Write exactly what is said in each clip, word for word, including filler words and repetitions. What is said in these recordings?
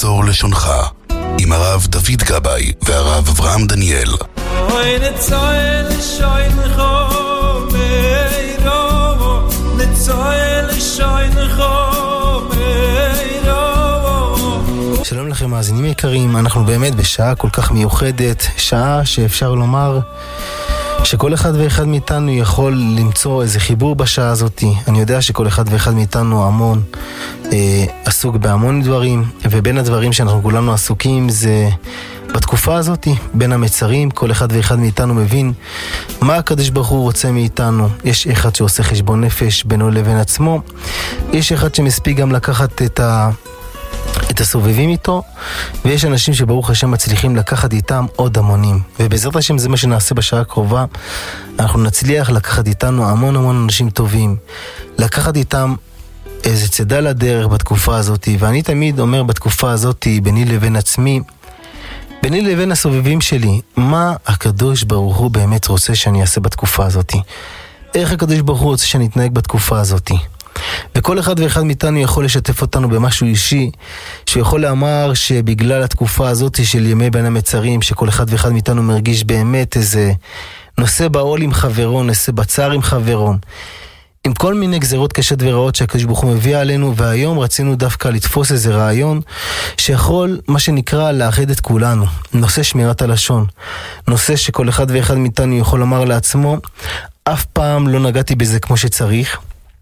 נצור לשונך, עם הרב דוד גבאי והרב אברהם דניאל. אוי נצור לשונך, מאירו, נצור לשונך, מאירו. שלום לכם מאזינים יקרים, אנחנו באמת בשעה כל כך מיוחדת, שעה שאפשר לומר שכל אחד ואחד מאיתנו יכול למצוא איזה חיבור בשעה הזאת. אני יודע שכל אחד ואחד מאיתנו המון אה, עסוק בהמון דברים, ובין הדברים שאנחנו כולנו עסוקים זה בתקופה הזאת, בין המצרים, כל אחד ואחד מאיתנו מבין מה הקדוש ברוך הוא רוצה מאיתנו. יש אחד שעושה חשבון נפש בינו לבין עצמו, יש אחד שמספיק גם לקחת את ה... את הסובבים איתו, ויש אנשים שברוך השם מצליחים לקחת איתם עוד המונים, ובעזרת השם זה מה שנעשה בשעה הקרובה. אנחנו נצליח לקחת איתנו המון המון אנשים טובים, לקחת איתם איזה צדה לדרך בתקופה הזאת. ואני תמיד אומר בתקופה הזאת, ביני לבין עצמי, ביני לבין הסובבים שלי, מה הקדוש ברוך הוא באמת רוצה שאני אעשה בתקופה הזאת, איך הקדוש ברוך הוא רוצה שאני אתנהג בתקופה הזאת. וכל אחד ואחד מאיתנו יכול לשתף אותנו במשהו אישי, שיכול לאמר שבגלל התקופה הזאת של ימי בין המצרים, שכל אחד ואחד מאיתנו מרגיש באמת איזה נושא בעול עם חברו, נושא בצער עם חברו, עם כל מיני גזרות קשות ורעות שהקדוש ברוך הוא מביא עלינו. והיום רצינו דווקא לתפוס איזה רעיון שיכול מה שנקרא לאחד את כולנו, נושא שמירת הלשון, נושא שכל אחד ואחד מאיתנו יכול לומר לעצמו, אף פעם לא נגעתי בזה כמו שצריך,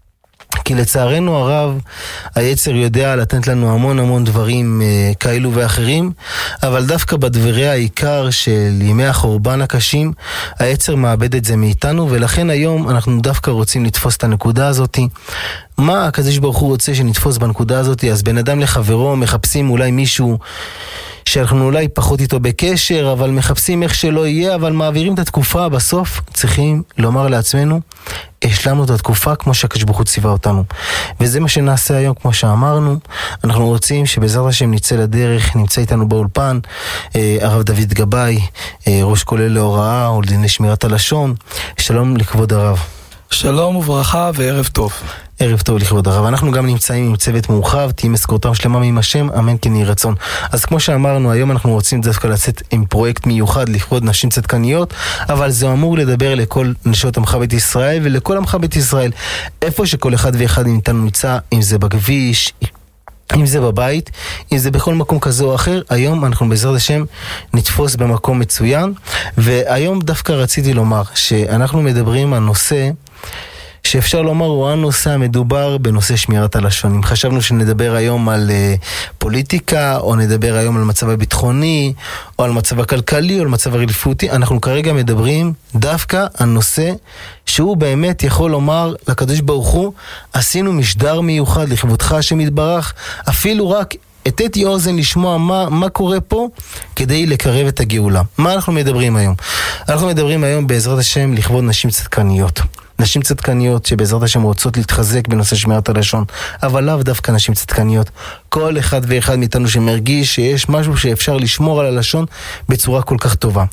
כי לצערנו הרב היצר יודע לתת לנו המון המון דברים אה, כאלו ואחרים, אבל דווקא בדברי העיקר של ימי החורבן הקשים היצר מאבד את זה מאיתנו. ולכן היום אנחנו דווקא רוצים לתפוס את הנקודה הזאת, מה הקדוש ברוך הוא רוצה שנתפוס בנקודה הזאת. אז בן אדם לחברו, מחפשים אולי מישהו שאנחנו אולי פחות איתו בקשר, אבל מחפשים איך שלא יהיה, אבל מעבירים את התקופה. בסוף צריכים לומר לעצמנו, השלמנו את התקופה כמו שהקדוש ברוך הוא ציווה אותנו, וזה מה שנעשה היום. כמו שאמרנו, אנחנו רוצים שבעזרת השם נצא לדרך. נמצא איתנו באולפן אה, הרב דוד גבאי, אה, ראש כולל להוראה ולדיני שמירת הלשון. שלום לכבוד הרב. שלום וברכה וערב טוב. ערב טוב לכבוד הרב. אנחנו גם נמצאים עם צוות מורחב, תהיה משכורתם שלמה מעם השם, אמן כן יהי רצון. אז כמו שאמרנו, היום אנחנו רוצים דווקא לצאת עם פרויקט מיוחד לכבוד נשים צדקניות, אבל זה אמור לדבר לכל נשות עמך בית ישראל ולכל עמך בית ישראל, איפה שכל אחד ואחד מאיתנו נמצא, אם זה בכביש, אם זה בבית, אם זה בכל מקום כזה או אחר. היום אנחנו בעזרת השם נתפוס במקום מצוין. והיום דווקא רציתי לומר שאנחנו מדברים על נושא שאפשר לומר הוא הנושא המדובר בנושא שמירת הלשון. אם חשבנו שנדבר היום על uh, פוליטיקה, או נדבר היום על מצב הביטחוני, או על מצב הכלכלי, או על מצב הרפואי, אנחנו כרגע מדברים דווקא על נושא שהוא באמת יכול לומר לקדוש ברוך הוא, עשינו משדר מיוחד לכבודך השם יתברך, אפילו רק התתי אוזן לשמוע מה, מה קורה פה כדי לקרב את הגאולה. מה אנחנו מדברים היום? אנחנו מדברים היום בעזרת השם לכבוד נשים צדקניות. נשים צדקניות שבעזרת השם רוצות להתחזק בנושא שמירת הלשון, אבל לאו דווקא נשים צדקניות. כל אחד ואחד מאיתנו שמרגיש שיש משהו שאפשר לשמור על הלשון בצורה כל כך טובה.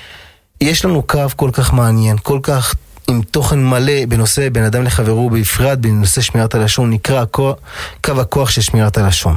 יש לנו קו כל כך מעניין, כל כך עם תוכן מלא בנושא בין אדם לחברו, בפרט בנושא שמירת הלשון, נקרא קו, קו הכוח של שמירת הלשון.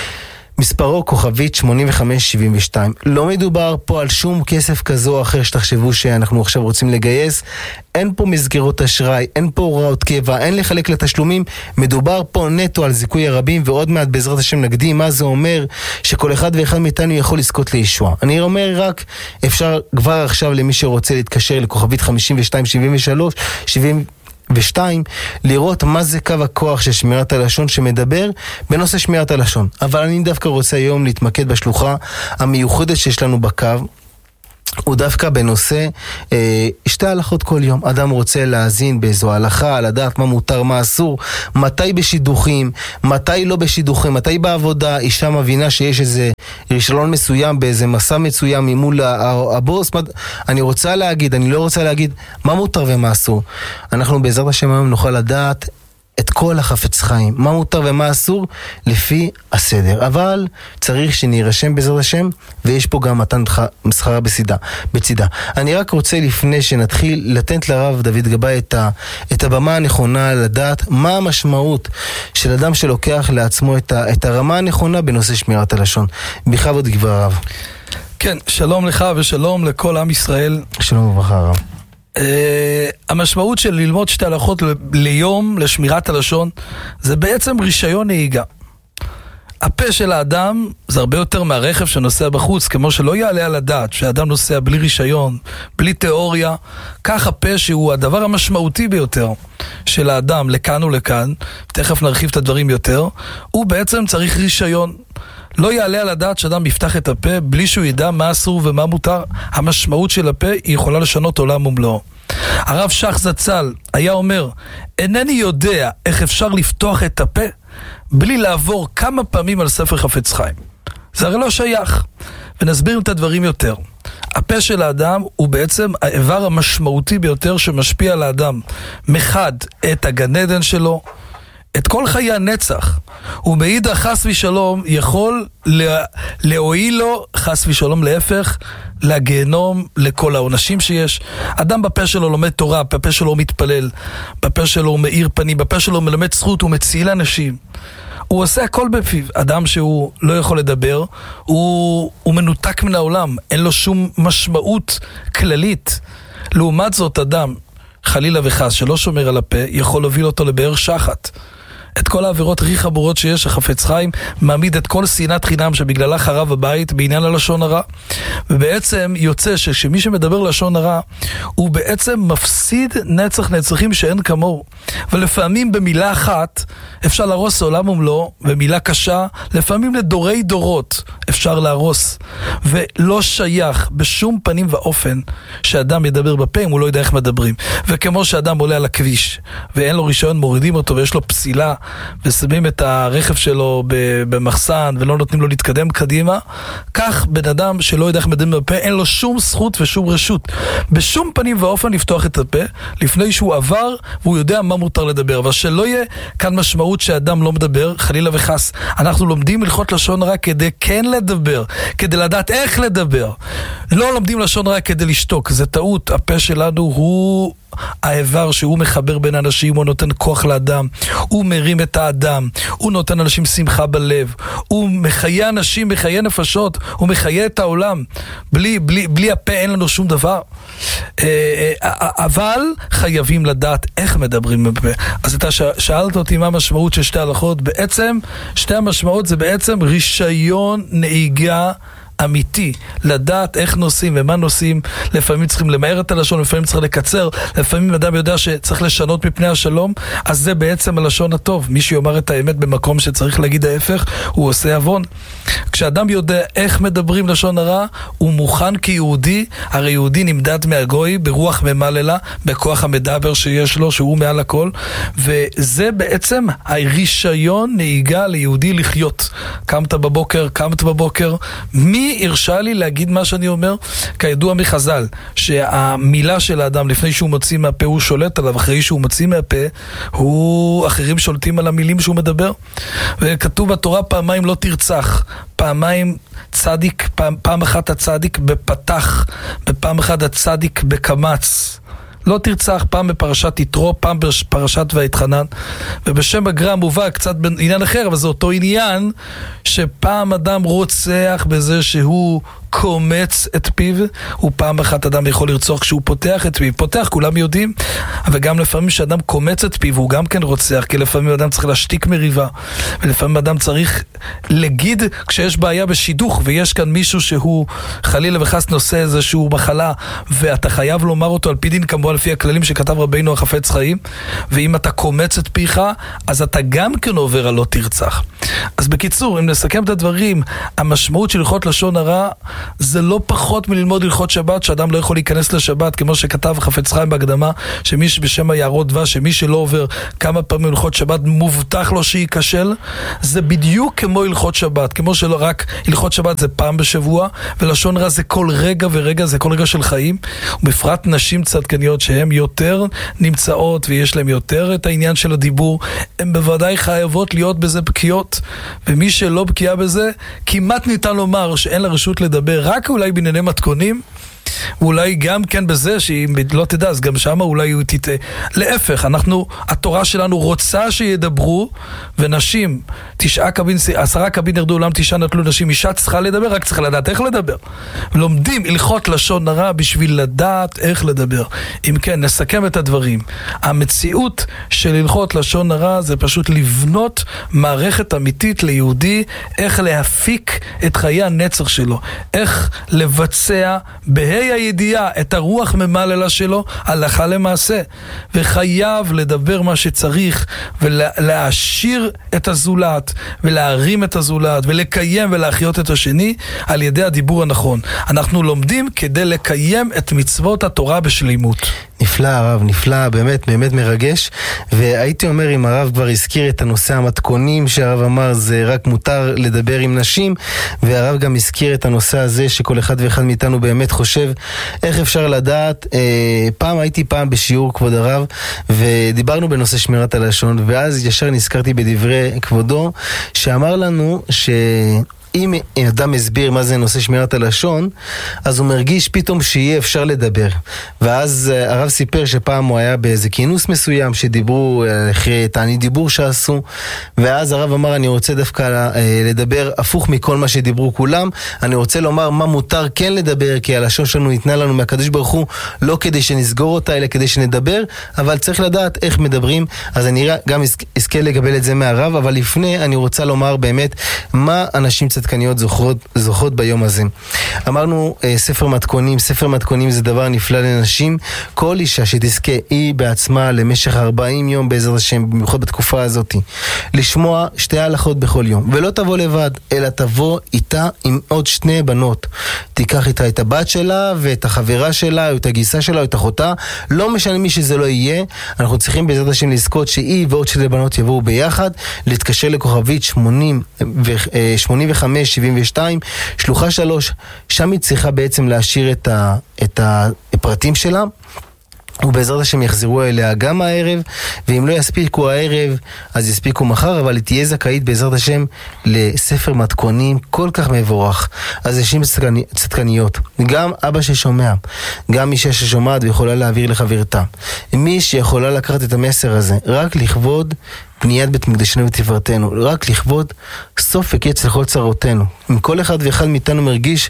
מספרו כוכבית שמונים וחמש שבעים ושתיים. לא מדובר פה על שום כסף כזה או אחר שתחשבו שאנחנו עכשיו רוצים לגייס. אין פה מסגרות אשראי, אין פה הוראות קבע, אין לחלק לתשלומים. מדובר פה נטו על זיכוי הרבים, ועוד מעט בעזרת השם נקדים מה זה אומר שכל אחד ואחד מאיתנו יכול לזכות לישוע. אני אומר רק, אפשר כבר עכשיו למי שרוצה להתקשר לכוכבית חמישים ושתיים שבעים ושלוש שבעים ושתיים, לראות מה זה קו הכוח של שמירת הלשון שמדבר בנושא שמירת הלשון. אבל אני דווקא רוצה היום להתמקד בשלוחה המיוחדת שיש לנו בקו, הוא דווקא בנושא אה, שתי הלכות כל יום. אדם רוצה להאזין באיזו הלכה, לדעת מה מותר, מה אסור, מתי בשידוכים, מתי לא בשידוכים, מתי בעבודה. אישה מבינה שיש איזה רישיון מסוים באיזה מסע מצוים ממול הבוס. אני רוצה להגיד, אני לא רוצה להגיד מה מותר ומה אסור. אנחנו בעזרת השם היום נוכל לדעת את כל החפץ חיים, מה מותר ומה אסור, לפי הסדר. אבל צריך שנירשם בעזרת השם, ויש פה גם מתן שכרה בצידה. בצידה. אני רק רוצה לפני שנתחיל לתת לרב דוד גבאי את, ה, את הבמה הנכונה לדעת מה המשמעות של אדם שלוקח לעצמו את, ה, את הרמה הנכונה בנושא שמירת הלשון. בכבוד גבר הרב. כן, שלום לך ושלום לכל עם ישראל. שלום וברכה הרב. Uh, המשמעות של ללמוד שתי הלכות ל- ליום לשמירת הלשון זה בעצם רישיון נהיגה. הפה של האדם זה הרבה יותר מהרכב שנוסע בחוץ, כמו שלא יעלה על הדעת שהאדם נוסע בלי רישיון, בלי תיאוריה. כך הפה שהוא הדבר המשמעותי ביותר של האדם לכאן ולכאן, תכף נרחיב את הדברים יותר, הוא בעצם צריך רישיון. לא יעלה על הדעת שאדם יפתח את הפה בלי שהוא ידע מה אסור ומה מותר. המשמעות של הפה היא יכולה לשנות עולם ומלואו. הרב שך זצ"ל היה אומר, אינני יודע איך אפשר לפתוח את הפה בלי לעבור כמה פעמים על ספר חפץ חיים. זה הרי לא שייך. ונסביר את הדברים יותר. הפה של האדם הוא בעצם האיבר המשמעותי ביותר שמשפיע על האדם. מחד את הגן עדן שלו, את כל חיי הנצח. הוא מעיד חס ושלום יכול לה, להועיל לו חס ושלום להפך לגיהנום, לכל העונשים שיש. אדם בפה שלו לומד תורה, בפה שלו הוא מתפלל, בפה שלו הוא מאיר פנים, בפה שלו הוא מלמד זכות, הוא מציל אנשים. הוא עושה הכל בפיו. אדם שהוא לא יכול לדבר, הוא, הוא מנותק מן העולם, אין לו שום משמעות כללית. לעומת זאת אדם חלילה וחס שלא שומר על הפה יכול להוביל אותו לבאר שחת. את כל העבירות הכי חמורות שיש, החפץ חיים מעמיד את כל שנאת חינם שבגללה חרב הבית בעניין הלשון הרע. ובעצם יוצא שכשמי שמדבר לשון הרע הוא בעצם מפסיד נצח נצחים שאין כמוהו. ולפעמים במילה אחת אפשר להרוס עולם ומלואו, ומילה קשה לפעמים לדורי דורות אפשר להרוס. ולא שייך בשום פנים ואופן שאדם ידבר בפה אם הוא לא יודע איך מדברים. וכמו שאדם עולה על הכביש ואין לו רישיון, מורידים אותו ויש לו פסילה ושמים את הרכב שלו במחסן ולא נותנים לו להתקדם קדימה, כך בן אדם שלא יודע איך מדברים בפה אין לו שום זכות ושום רשות בשום פנים ואופן לפתוח את הפה לפני שהוא עבר והוא יודע מה מותר לדבר. אבל שלא יהיה כאן משמעות שאדם לא מדבר, חלילה וחס. אנחנו לומדים הלכות לשון הרע כדי כן לדבר, כדי לדעת איך לדבר. לא לומדים לשון הרע כדי לשתוק, זה טעות. הפה שלנו הוא האיבר שהוא מחבר בין אנשים, הוא נותן כוח לאדם, הוא מרים את האדם, הוא נותן אנשים שמחה בלב, הוא מחיה אנשים, מחיה נפשות, הוא מחיה את העולם. בלי, בלי, בלי הפה אין לנו שום דבר. אבל חייבים לדעת איך מדברים בפה. אז אתה שאלת אותי מה המשמעות של שתי הלכות. בעצם שתי המשמעות זה בעצם רישיון נהיגה אמיתי, לדעת איך נוסעים ומה נוסעים. לפעמים צריכים למהר את הלשון, לפעמים צריך לקצר, לפעמים אדם יודע שצריך לשנות מפני השלום, אז זה בעצם הלשון הטוב. מי שיאמר את האמת במקום שצריך להגיד ההפך, הוא עושה עוון. כשאדם יודע איך מדברים לשון הרע, הוא מוכן כיהודי. הרי יהודי נמדד מהגוי ברוח ממללה, בכוח המדבר שיש לו, שהוא מעל הכל, וזה בעצם הרישיון נהיגה ליהודי לחיות. קמת בבוקר, קמת בבוקר, מי הרשה לי להגיד מה שאני אומר? כידוע מחז"ל, שהמילה של האדם לפני שהוא מוציא מהפה הוא שולט עליו, אחרי שהוא מוציא מהפה הוא, אחרים שולטים על המילים שהוא מדבר. וכתוב בתורה פעמיים לא תרצח, פעמיים צדיק, פעם, פעם אחת הצדיק בפתח, בפעם אחת הצדיק בקמץ. לא תרצח, פעם בפרשת יתרו, פעם בפרשת ויתחנן. ובשם הגר"א מובא קצת בעניין אחר, אבל זה אותו עניין שפעם אדם רוצח בזה שהוא קומץ את פיו, ופעם אחת אדם יכול לרצוח כשהוא פותח את פיו. פותח, כולם יודעים, אבל גם לפעמים שאדם קומץ את פיו הוא גם כן רוצח, כי לפעמים אדם צריך להשתיק מריבה, ולפעמים אדם צריך להגיד כשיש בעיה בשידוך, ויש כאן מישהו שהוא חלילה וחס נושא איזשהו מחלה, ואתה חייב לומר אותו על פי דין, כמובן לפי הכללים שכתב רבינו החפץ חיים. ואם אתה קומץ את פיך, אז אתה גם כן עובר על לא תרצח. אז בקיצור, אם נסכם את הדברים, המשמעות של הלכות לשון הרע זה לא פחות מללמוד הלכות שבת, שאדם לא יכול להיכנס לשבת, כמו שכתב חפץ חיים בהקדמה, שמי שבשם היערות דבש, שמי שלא עובר כמה פעמים הלכות שבת, מובטח לו שייכשל. זה בדיוק כמו הלכות שבת, כמו שלא רק הלכות שבת זה פעם בשבוע, ולשון הרע זה כל רגע ורגע, זה כל רגע של חיים, ובפרט נשים צדקניות שהן יותר נמצאות ויש להן יותר את העניין של הדיבור, הן בוודאי חייבות להיות בזה בקיאות, ומי שלא בקיאה בזה, כמעט ניתן לומר שאין לה רשות לדבר, רק אולי בענייני מתכונים, ואולי גם כן בזה שאם לא תדע, אז גם שמה אולי הוא תטעה. להפך, אנחנו, התורה שלנו רוצה שידברו, ונשים, תשעה קבין, עשרה קבין ירדו עולם, תשעה נטלו נשים, אישה צריכה לדבר, רק צריכה לדעת איך לדבר. לומדים הלכות לשון הרע בשביל לדעת איך לדבר. אם כן, נסכם את הדברים. המציאות של הלכות לשון הרע זה פשוט לבנות מערכת אמיתית ליהודי, איך להפיק את חיי הנצח שלו, איך לבצע בהי הידיעה את הרוח ממללה שלו הלכה למעשה, וחייב לדבר מה שצריך ולהעשיר את הזולת ולהרים את הזולת ולקיים ולהחיות את השני על ידי הדיבור הנכון. אנחנו לומדים כדי לקיים את מצוות התורה בשלימות. נפלא הרב, נפלא, באמת, באמת מרגש. והייתי אומר, אם הרב כבר הזכיר את הנושא המתכונים שהרב אמר, זה רק מותר לדבר עם נשים, והרב גם הזכיר את הנושא הזה שכל אחד ואחד מאיתנו באמת חושב איך אפשר לדעת. אה, פעם הייתי פעם בשיעור כבוד הרב, ודיברנו בנושא שמירת הלשון, ואז ישר נזכרתי בדברי כבודו, שאמר לנו ש... אם אדם הסביר מה זה נושא שמירת הלשון, אז הוא מרגיש פתאום שיהיה אפשר לדבר. ואז הרב סיפר שפעם הוא היה באיזה כינוס מסוים שדיברו אחרי תענית דיבור שעשו, ואז הרב אמר, אני רוצה דווקא לדבר הפוך מכל מה שדיברו כולם, אני רוצה לומר מה מותר כן לדבר, כי הלשון שלנו ניתנה לנו מהקדוש ברוך הוא, לא כדי שנסגור אותה, אלא כדי שנדבר, אבל צריך לדעת איך מדברים. אז אני גם אזכה לקבל את זה מהרב, אבל לפני אני רוצה לומר באמת מה אנשים צדקניות זוכות, זוכות ביום הזה. אמרנו אה, ספר מתכונים, ספר מתכונים זה דבר נפלא לנשים. כל אישה שתזכה היא בעצמה למשך ארבעים יום בעזרת השם, במיוחד בתקופה הזאת, לשמוע שתי הלכות בכל יום, ולא תבוא לבד, אלא תבוא איתה עם עוד שני בנות. תיקח איתה את הבת שלה ואת החברה שלה או את הגיסה שלה או את אחותה, לא משנה מי שזה לא יהיה. אנחנו צריכים בעזרת השם לזכות שהיא ועוד שתי בנות יבואו ביחד, להתקשר לכוכבית שמונים וחמש שבעים ושתיים שלוחה שלוש, שם היא צריכה בעצם להשאיר את, ה, את הפרטים שלה, ובעזרת השם יחזרו אליה גם הערב, ואם לא יספיקו הערב אז יספיקו מחר, אבל היא תהיה זכאית בעזרת השם לספר מתכונים כל כך מבורך. אז נשים צדקניות, גם אבא ששומע, גם אישה ששומעת ויכולה להעביר לחברתה, מי שיכולה לקחת את המסר הזה רק לכבוד בניית בית מקדשנו ותפארתנו, רק לכבוד סוף וקץ לכל צרותינו. אם כל אחד ואחד מאיתנו מרגיש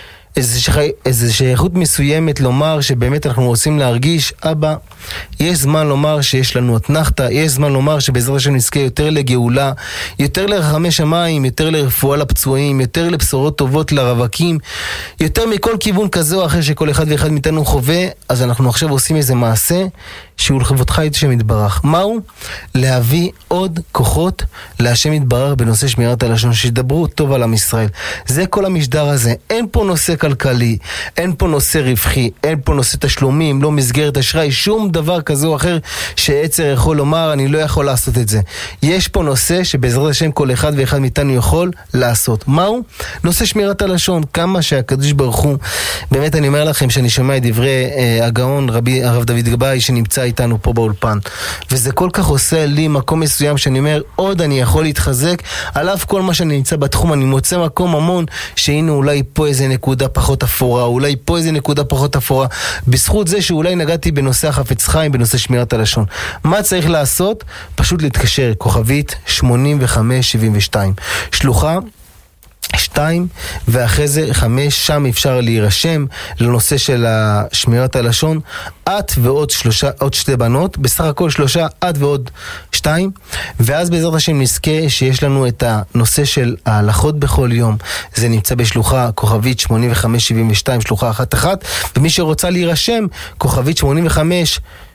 איזו שייכות מסוימת לומר שבאמת אנחנו רוצים להרגיש, אבא, יש זמן לומר שיש לנו אתנחתה, יש זמן לומר שבעזרת השם נזכה יותר לגאולה, יותר לרחמי שמיים, יותר לרפואה לפצועים, יותר לבשורות טובות לרווקים, יותר מכל כיוון כזה או אחר שכל אחד ואחד מאיתנו חווה. אז אנחנו עכשיו עושים איזה מעשה שהוא לכבודך את השם יתברך. מהו? להביא עוד כוחות להשם יתברך בנושא שמירת הלשון, שידברו טוב על עם ישראל. זה כל המשדר הזה. אין פה נושא כלכלי, אין פה נושא רווחי, אין פה נושא תשלומים, לא מסגרת אשראי, שום דבר כזה או אחר שעצר יכול לומר אני לא יכול לעשות את זה. יש פה נושא שבעזרת השם כל אחד ואחד מאיתנו יכול לעשות. מהו? נושא שמירת הלשון. כמה שהקדוש ברוך הוא, באמת אני אומר לכם שאני שומע את דברי אה, הגאון רבי הרב דוד גבאי שנמצא איתנו פה באולפן, וזה כל כך עושה לי מקום מסוים שאני אומר עוד אני יכול להתחזק על אף כל מה שאני נמצא בתחום. אני מוצא מקום המון שהנה אולי פה איזה נקודה פחות אפורה, אולי פה איזה נקודה פחות אפורה, בזכות זה שאולי נגעתי בנושא החפץ חיים, בנושא שמירת הלשון. מה צריך לעשות? פשוט להתקשר כוכבית שמונים וחמש שבעים ושתיים שלוחה שתיים, ואחרי זה חמש, שם אפשר להירשם לנושא של שמירת הלשון. את ועוד שלושה, עוד שתי בנות, בסך הכל שלושה, את ועוד שתיים, ואז בעזרת השם נזכה שיש לנו את הנושא של ההלכות בכל יום. זה נמצא בשלוחה כוכבית שמונים וחמש שבעים ושתיים שלוחה אחת אחת, ומי שרוצה להירשם כוכבית שמונים וחמש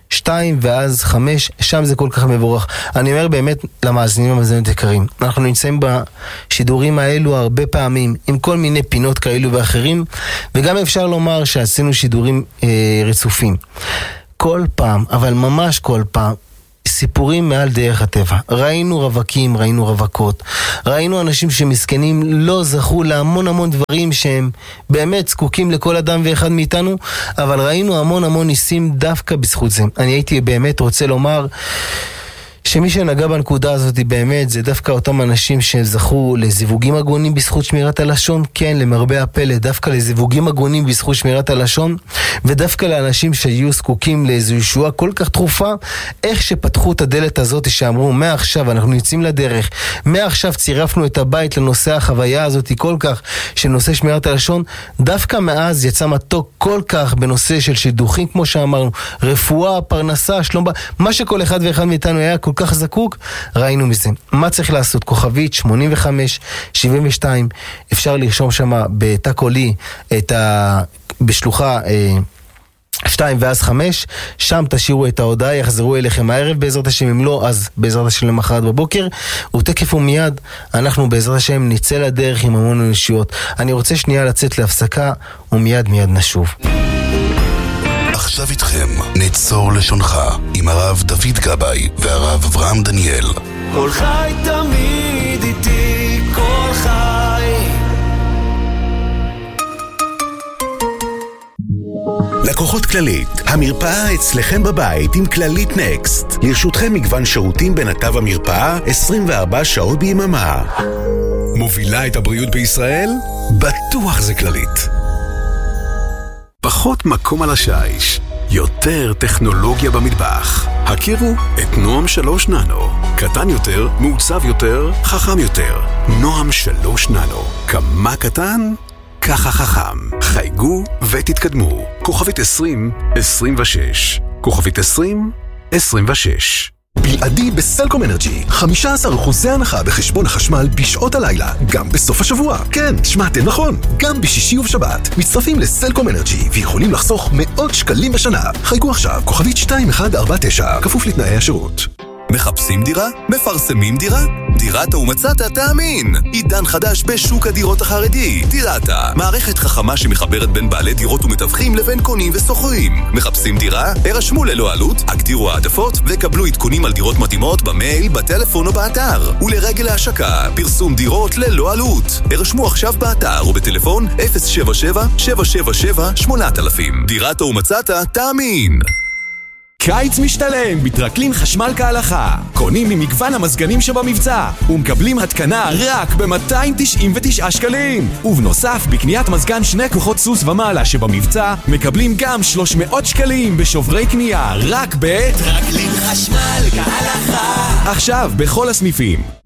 שתיים ואז חמש, שם זה כל כך מבורך. אני אומר באמת למאזינים המאזינות יקרים, אנחנו נמצאים בשידורים האלו הרבה פעמים, עם כל מיני פינות כאלו ואחרים, וגם אפשר לומר שעשינו שידורים אה, רצופים. כל פעם, אבל ממש כל פעם, סיפורים מעל דרך הטבע. ראינו רווקים, ראינו רווקות, ראינו אנשים שמסכנים לא זכו להמון המון דברים שהם באמת זקוקים לכל אדם ואחד מאיתנו, אבל ראינו המון המון ניסים דווקא בזכות זה. אני הייתי באמת רוצה לומר שמי שנגע בנקודה הזאת באמת זה דווקא אותם אנשים שזכו לזיווגים הגונים בזכות שמירת הלשון, כן, למרבה הפלא, דווקא לזיווגים הגונים בזכות שמירת הלשון, ודווקא לאנשים שהיו זקוקים לאיזו ישועה כל כך תרופה, איך שפתחו את הדלת הזאת שאמרו, מעכשיו אנחנו יוצאים לדרך, מעכשיו צירפנו את הבית לנושא החוויה הזאת כל כך, של נושא שמירת הלשון, דווקא מאז יצא מתוק כל כך בנושא של שידוכים, כמו שאמרנו, רפואה, פרנסה, שלום, מה שכל אחד ואחד מאיתנו היה כל כך זקוק, ראינו מזה. מה צריך לעשות? כוכבית שמונים וחמש שבעים ושתיים, אפשר לרשום שם בתא קולי את ה... בשלוחה אה, שתיים ואז חמש, שם תשאירו את ההודעה, יחזרו אליכם הערב בעזרת השם, אם לא, אז בעזרת השם למחרת בבוקר, ותקף ומיד אנחנו בעזרת השם נצא לדרך עם המון אנושיות. אני רוצה שנייה לצאת להפסקה, ומיד מיד נשוב. עכשיו איתכם, נצור לשונך, עם הרב דוד גבאי והרב אברהם דניאל. כל חי תמיד איתי, כל חי. לקוחות כללית, המרפאה אצלכם בבית עם כללית נקסט. לרשותכם מגוון שירותים בנתיב המרפאה עשרים וארבע שעות ביממה. מובילה את הבריאות בישראל? בטוח זה כללית. פחות מקום על השיש, יותר טכנולוגיה במטבח. הכירו את נועם שלוש ננו. קטן יותר, מעוצב יותר, חכם יותר. נועם שלוש ננו. כמה קטן? ככה חכם. חייגו ותתקדמו. כוכבית עשרים עשרים ושש. כוכבית עשרים עשרים ושש. בלעדי בסלקום אנרג'י, חמישה עשר אחוז הנחה בחשבון החשמל בשעות הלילה, גם בסוף השבוע. כן, שמעתם נכון, גם בשישי ובשבת. מצטרפים לסלקום אנרג'י ויכולים לחסוך מאות שקלים בשנה. חייגו עכשיו, כוכבית שתיים אחת ארבע תשע, כפוף לתנאי השירות. מחפשים דירה? מפרסמים דירה? דירת ומצאת תאמין. עידן חדש בשוק הדירות החרדי. דירתה, מערכת חכמה שמחברת בין בעלי דירות ומתווכים לבין קונים וסוחרים. מחפשים דירה? הרשמו ללא עלות, הגדירו העדפות וקבלו עדכונים על דירות מתאימות במייל, בטלפון או באתר. ולרגל ההשקה, פרסום דירות ללא עלות. הרשמו עכשיו באתר או בטלפון אפס שבע שבע שבע שבע שבע שמונה אלפים. דירת ומצאת תאמין. קיץ משתלם בטרקלין חשמל כהלכה. קונים ממגוון המזגנים שבמבצע ומקבלים התקנה רק ב-מאתיים תשעים ותשעה שקלים. ובנוסף, בקניית מזגן שני כוחות סוס ומעלה שבמבצע מקבלים גם שלוש מאות שקלים בשוברי קנייה רק בטרקלין חשמל כהלכה. עכשיו בכל הסניפים.